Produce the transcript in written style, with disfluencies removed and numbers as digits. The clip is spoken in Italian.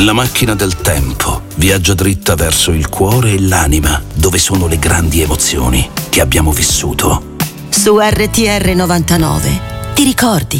La macchina del tempo viaggia dritta verso il cuore e l'anima, dove sono le grandi emozioni che abbiamo vissuto. Su RTR 99 ti ricordi?